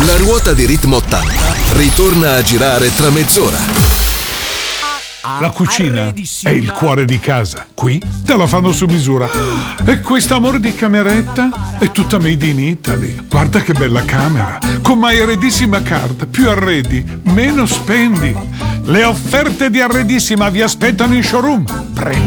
La ruota di Ritmo 80 ritorna a girare tra mezz'ora. La cucina è il cuore di casa. Qui te la fanno su misura. E questo amore di cameretta è tutta made in Italy. Guarda che bella camera. Con My Arredissima Card. Più arredi, meno spendi. Le offerte di Arredissima vi aspettano in showroom.